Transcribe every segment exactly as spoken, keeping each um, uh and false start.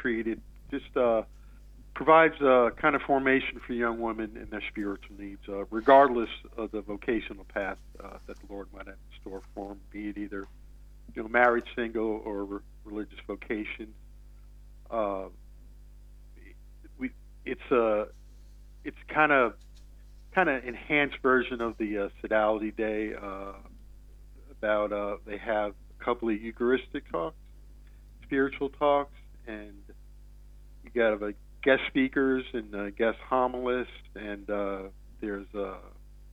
retreat. It just uh, provides a kind of formation for young women in their spiritual needs, uh, regardless of the vocational path uh, that the Lord might have in store for them, be it either you know married, single, or re- religious vocation. Uh, we it's a it's kind of kind of enhanced version of the uh, Sodality Day. Uh, about uh, they have a couple of Eucharistic talks, spiritual talks, and you got a guest speakers and uh, guest homilists, and uh, there's a, a,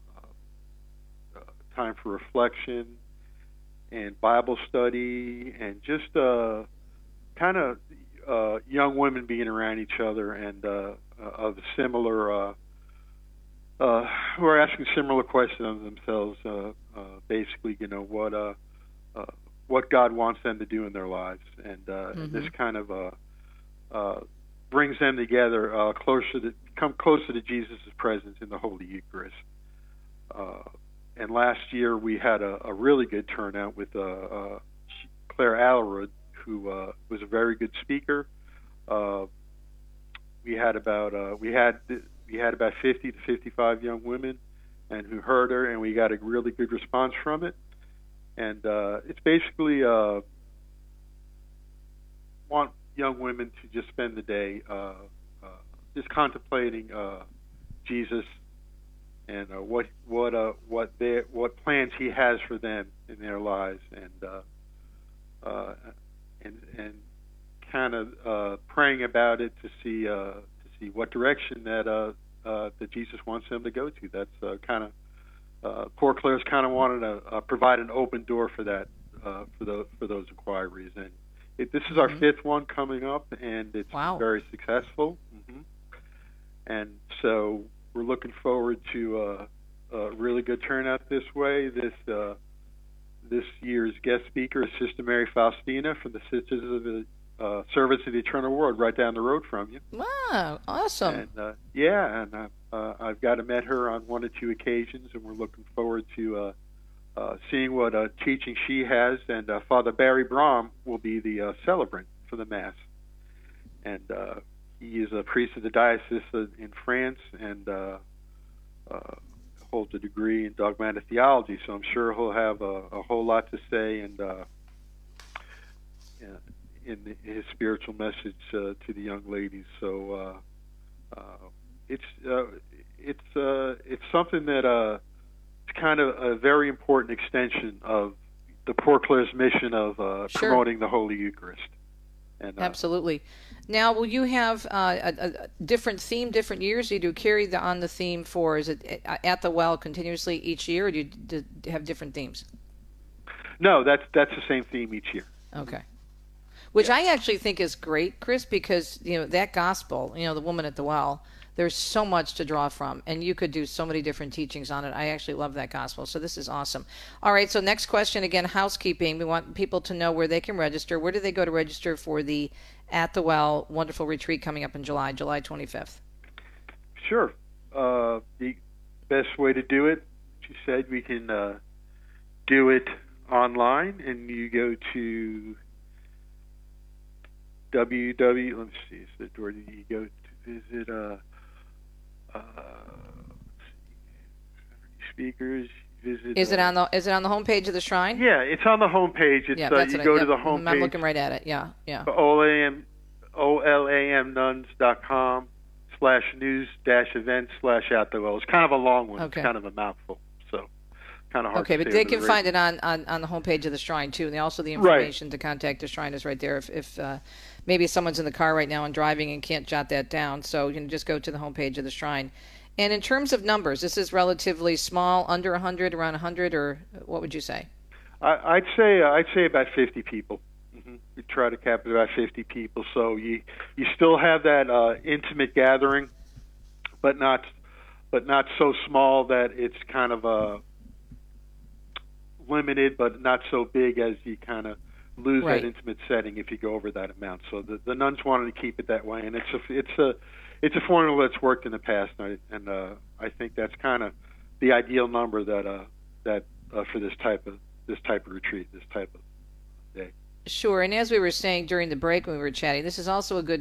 a time for reflection and Bible study, and just uh, kind of uh, young women being around each other and uh, uh, of similar, uh, uh, who are asking similar questions of themselves. Uh, uh, basically, you know what uh, uh, what God wants them to do in their lives, and, uh, mm-hmm. and this kind of uh, uh, brings them together, uh, closer to come closer to Jesus' presence in the Holy Eucharist. Uh, and last year we had a, a really good turnout with uh, uh, Claire Allerud, who uh, was a very good speaker. Uh, we had about uh, we had we had about fifty to fifty-five young women, and who heard her, and we got a really good response from it. And uh, it's basically uh, want young women to just spend the day uh, uh, just contemplating uh, Jesus and uh, what what uh, what they what plans He has for them in their lives, and uh, uh, and and kind of uh, praying about it to see uh, to see what direction that uh, uh, that Jesus wants them to go to. That's uh, kind of uh, poor Claire's kind of wanted to uh, provide an open door for that uh, for the for those inquiries, and it, this is our mm-hmm. fifth one coming up, and it's wow. very successful. Mm-hmm. And so we're looking forward to uh, a really good turnout this way. This uh, this year's guest speaker is Sister Mary Faustina from the Sisters of the uh, Service of the Eternal World, right down the road from you. Wow, awesome! And uh, yeah, and uh, uh, I've got to met her on one or two occasions, and we're looking forward to uh, uh, seeing what uh, teaching she has. And uh, Father Barry Brom will be the uh, celebrant for the Mass, and uh, he is a priest of the diocese in France, and uh, uh, holds a degree in dogmatic theology. So I'm sure he'll have a, a whole lot to say, and uh, in his spiritual message uh, to the young ladies. So uh, uh, it's uh, it's uh, it's something that uh, it's kind of a very important extension of the Poor Claire's mission of uh, sure. promoting the Holy Eucharist. And, uh, Absolutely. Now, will you have uh, a, a different theme, different years? Do you do carry the, on the theme for, is it at the well continuously each year, or do you do have different themes? No, that's that's the same theme each year. Okay. Which yeah. I actually think is great, Chris, because, you know, that gospel, you know, the woman at the well, there's so much to draw from, and you could do so many different teachings on it. I actually love that gospel, so this is awesome. All right, so next question, again, housekeeping. We want people to know where they can register. Where do they go to register for the At the Well wonderful retreat coming up in July, July twenty-fifth? Sure. Uh, the best way to do it, she said, we can uh, do it online, and you go to www. Let me see. So where do you go to visit? Uh, uh, speakers. Visit. Is uh, it on the Is it on the homepage of the shrine? Yeah, it's on the homepage. It's yeah, uh, that's you what go I, to yep. the homepage. I'm looking right at it. Yeah, yeah. O L A M O L A M nuns dot com slash news dash events slash at the well. It's kind of a long one. Okay. It's kind of a mouthful. So kind of hard Okay, to but say they over can the find radio. it on, on, on the homepage of the shrine, too. And also the information right. to contact the shrine is right there. If, if uh, maybe someone's in the car right now and driving and can't jot that down, so you can just go to the homepage of the shrine. And in terms of numbers, this is relatively small, under one hundred, around one hundred, or what would you say? I, I'd say uh, I'd say about fifty people. Mm-hmm. We try to cap it about fifty people, so you you still have that uh, intimate gathering, but not but not so small that it's kind of uh, limited, but not so big as you kind of lose right. that intimate setting if you go over that amount. So the, the nuns wanted to keep it that way, and it's a it's a it's a formula that's worked in the past, and I, and, uh, I think that's kind of the ideal number that uh, that uh, for this type of this type of retreat, this type of day. Sure, and as we were saying during the break when we were chatting, this is also a good